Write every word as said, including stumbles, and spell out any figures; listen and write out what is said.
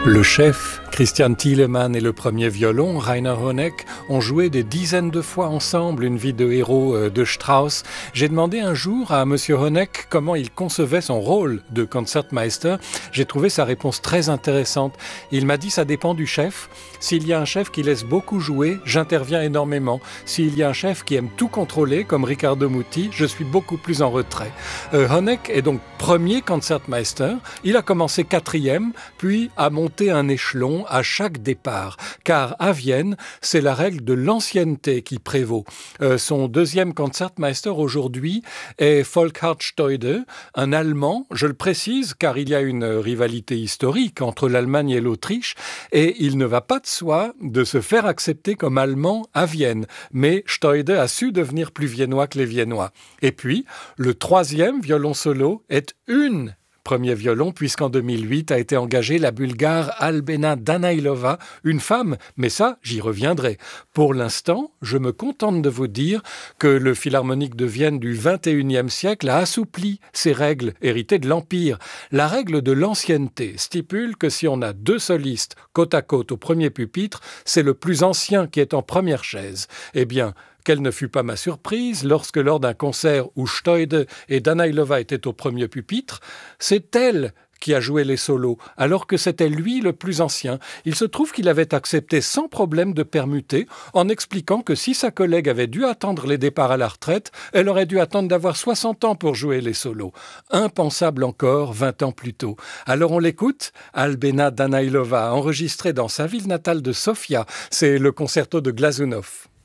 Le chef, Christian Thielemann et le premier violon, Rainer Honeck, ont joué des dizaines de fois ensemble une vie de héros de Strauss. J'ai demandé un jour à monsieur Honeck comment il concevait son rôle de Concertmeister. J'ai trouvé sa réponse très intéressante. Il m'a dit « ça dépend du chef. S'il y a un chef qui laisse beaucoup jouer, j'interviens énormément. S'il y a un chef qui aime tout contrôler, comme Riccardo Muti, je suis beaucoup plus en retrait. Euh, » Honeck est donc premier Concertmeister. Il a commencé quatrième, puis a monté un échelon à chaque départ, car à Vienne, c'est la règle de l'ancienneté qui prévaut. Euh, son deuxième Concertmeister aujourd'hui est Volkhard Steude, un Allemand, je le précise, car il y a une rivalité historique entre l'Allemagne et l'Autriche, et il ne va pas de soi de se faire accepter comme Allemand à Vienne, mais Steude a su devenir plus viennois que les Viennois. Et puis, le troisième violon solo est une premier violon, puisqu'en deux mille huit a été engagée la Bulgare Albena Danailova, une femme, mais ça, j'y reviendrai. Pour l'instant, je me contente de vous dire que le Philharmonique de Vienne du vingt et unième siècle a assoupli ces règles héritées de l'Empire. La règle de l'ancienneté stipule que si on a deux solistes côte à côte au premier pupitre, c'est le plus ancien qui est en première chaise. Eh bien, quelle ne fut pas ma surprise lorsque, lors d'un concert où Steude et Danailova étaient au premier pupitre, c'est elle qui a joué les solos, alors que c'était lui le plus ancien. Il se trouve qu'il avait accepté sans problème de permuter, en expliquant que si sa collègue avait dû attendre les départs à la retraite, elle aurait dû attendre d'avoir soixante ans pour jouer les solos. Impensable encore vingt ans plus tôt. Alors on l'écoute, Albena Danailova, enregistré dans sa ville natale de Sofia. C'est le concerto de Glazunov.